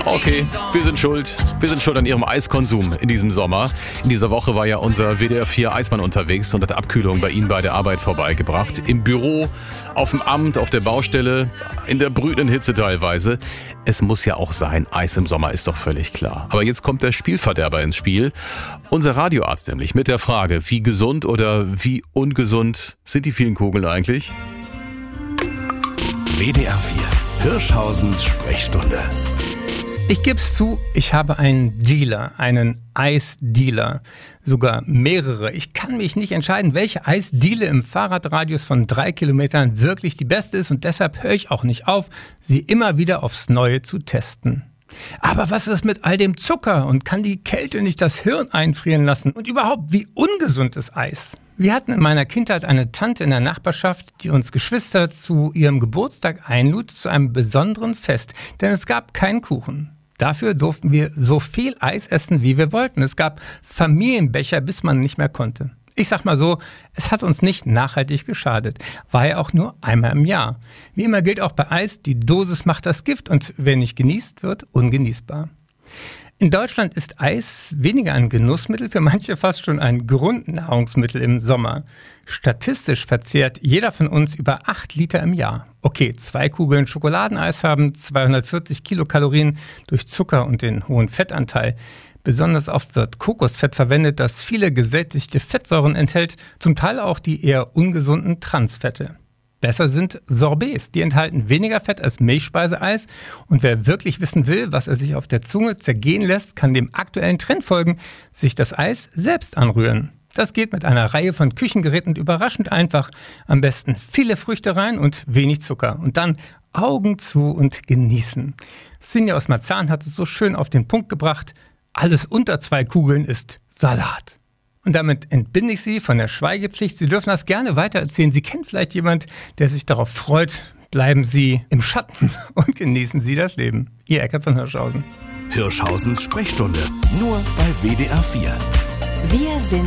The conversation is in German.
Okay, wir sind schuld. Wir sind schuld an Ihrem Eiskonsum in diesem Sommer. In dieser Woche war ja unser WDR 4 Eismann unterwegs und hat Abkühlung bei Ihnen bei der Arbeit vorbeigebracht. Im Büro, auf dem Amt, auf der Baustelle, in der brütenden Hitze teilweise. Es muss ja auch sein, Eis im Sommer ist doch völlig klar. Aber jetzt kommt der Spielverderber ins Spiel. Unser Radioarzt nämlich mit der Frage, wie gesund oder wie ungesund sind die vielen Kugeln eigentlich? WDR 4, Hirschhausens Sprechstunde. Ich gebe es zu, ich habe einen Dealer, einen Eisdealer, sogar mehrere. Ich kann mich nicht entscheiden, welche Eisdiele im Fahrradradius von 3 Kilometern wirklich die beste ist und deshalb höre ich auch nicht auf, sie immer wieder aufs Neue zu testen. Aber was ist mit all dem Zucker und kann die Kälte nicht das Hirn einfrieren lassen? Und überhaupt, wie ungesund ist Eis? Wir hatten in meiner Kindheit eine Tante in der Nachbarschaft, die uns Geschwister zu ihrem Geburtstag einlud zu einem besonderen Fest, denn es gab keinen Kuchen. Dafür durften wir so viel Eis essen, wie wir wollten. Es gab Familienbecher, bis man nicht mehr konnte. Ich sag mal so, es hat uns nicht nachhaltig geschadet. War ja auch nur einmal im Jahr. Wie immer gilt auch bei Eis, die Dosis macht das Gift und wer nicht genießt, wird ungenießbar. In Deutschland ist Eis weniger ein Genussmittel, für manche fast schon ein Grundnahrungsmittel im Sommer. Statistisch verzehrt jeder von uns über 8 Liter im Jahr. Okay, 2 Kugeln Schokoladeneis haben 240 Kilokalorien durch Zucker und den hohen Fettanteil. Besonders oft wird Kokosfett verwendet, das viele gesättigte Fettsäuren enthält, zum Teil auch die eher ungesunden Transfette. Besser sind Sorbets, die enthalten weniger Fett als Milchspeiseeis und wer wirklich wissen will, was er sich auf der Zunge zergehen lässt, kann dem aktuellen Trend folgen, sich das Eis selbst anrühren. Das geht mit einer Reihe von Küchengeräten überraschend einfach. Am besten viele Früchte rein und wenig Zucker und dann Augen zu und genießen. Sinja aus Marzahn hat es so schön auf den Punkt gebracht, alles unter 2 Kugeln ist Salat. Und damit entbinde ich Sie von der Schweigepflicht. Sie dürfen das gerne weitererzählen. Sie kennen vielleicht jemand, der sich darauf freut. Bleiben Sie im Schatten und genießen Sie das Leben. Ihr Eckert von Hirschhausen. Hirschhausens Sprechstunde, nur bei WDR 4. Wir sind